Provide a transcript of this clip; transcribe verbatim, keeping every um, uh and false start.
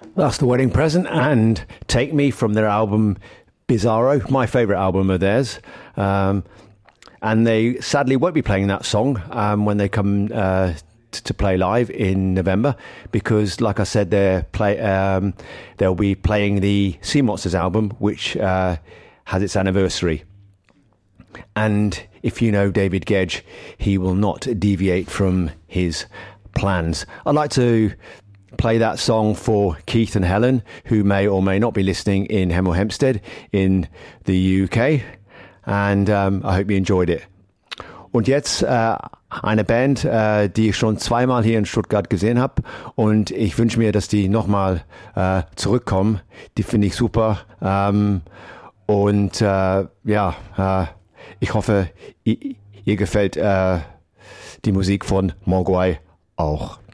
That's The Wedding Present and Take Me from their album Bizarro, my favourite album of theirs. Um, and they sadly won't be playing that song um, when they come uh, t- to play live in November because, like I said, they're play, um, they'll be playing the Sea Monsters album, which uh, has its anniversary. And if you know David Gedge, he will not deviate from his plans. I'd like to play that song for Keith and Helen, who may or may not be listening in Hemel Hempstead in the U K. And um, I hope you enjoyed it. Und jetzt äh, eine Band, äh, die ich schon zweimal hier in Stuttgart gesehen habe. Und ich wünsche mir, dass die nochmal äh, zurückkommen. Die finde ich super. Ähm, und äh, ja, äh, ich hoffe, ihr, ihr gefällt äh, die Musik von Mogwai auch.